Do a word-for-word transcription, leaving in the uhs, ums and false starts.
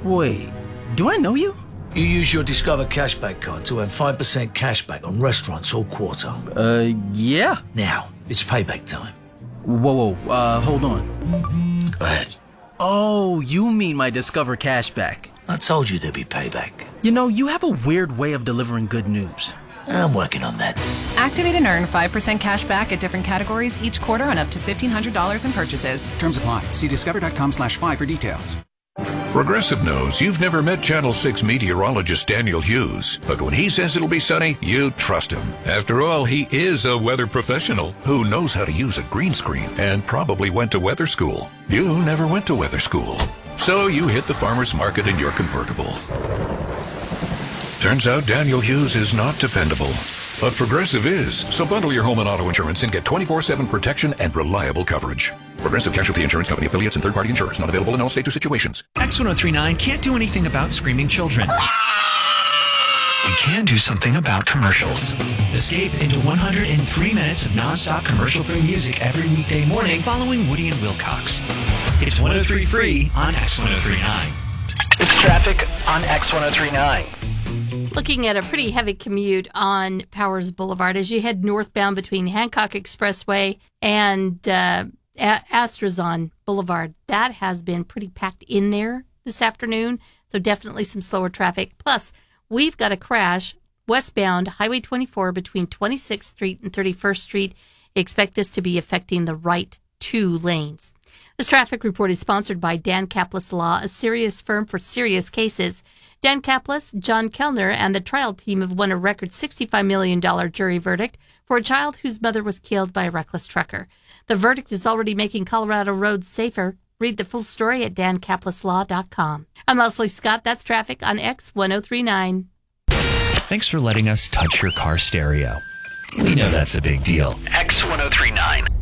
Wait, do I know you? You use your Discover Cashback card to earn five percent cashback on restaurants all quarter. Uh, yeah. Now, it's payback time. Whoa, whoa, uh, hold on. Go ahead. Oh, you mean my Discover Cashback. I told you there'd be payback. You know, you have a weird way of delivering good news. I'm working on that. Activate and earn five percent cash back at different categories each quarter on up to fifteen hundred dollars in purchases. Terms apply. See discover.com slash five for details. Progressive knows you've never met Channel six meteorologist Daniel Hughes, but when he says it'll be sunny, you trust him. After all, he is a weather professional who knows how to use a green screen and probably went to weather school. You never went to weather school, so you hit the farmer's market in your convertible. Turns out Daniel Hughes is not dependable, but Progressive is. So bundle your home and auto insurance and get twenty-four seven protection and reliable coverage. Progressive Casualty Insurance Company affiliates and third-party insurers not available in all states or situations. X one oh three point nine can't do anything about screaming children. We can do something about commercials. Escape into one hundred three minutes of nonstop commercial-free music every weekday morning following Woody and Wilcox. It's one oh three Free on X one oh three point nine. It's traffic on X one oh three point nine. Looking at a pretty heavy commute on Powers Boulevard as you head northbound between Hancock Expressway and uh, a- Astrazon Boulevard. That has been pretty packed in there this afternoon, so definitely some slower traffic. Plus, we've got a crash westbound Highway twenty-four between twenty-sixth Street and thirty-first Street. Expect this to be affecting the right two lanes. This traffic report is sponsored by Dan Kaplan Law, a serious firm for serious cases. Dan Kaplan, John Kellner, and the trial team have won a record sixty-five million dollars jury verdict for a child whose mother was killed by a reckless trucker. The verdict is already making Colorado roads safer. Read the full story at dan kaplan law dot com. I'm Leslie Scott. That's traffic on X one oh three point nine. Thanks for letting us touch your car stereo. We know that's a big deal. X one oh three point nine.